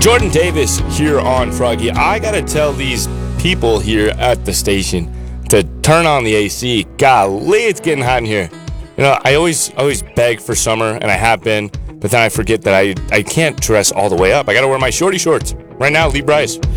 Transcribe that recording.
Jordan Davis here on Froggy. I gotta tell these people here at the station to turn on the AC. Golly, it's getting hot in here. You know, I always beg for summer, and I have been, but then I forget that I can't dress all the way up. I gotta wear my shorty shorts. Right now, Lee Bryce.